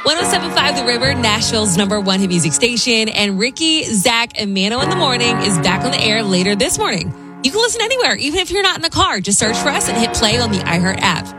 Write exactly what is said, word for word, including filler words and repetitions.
seven point five The River, Nashville's number one hit music station. And Ricky, Zach, and Mano in the Morning is back on the air later this morning. You can listen anywhere, even if you're not in the car. Just search for us and hit play on the iHeart app.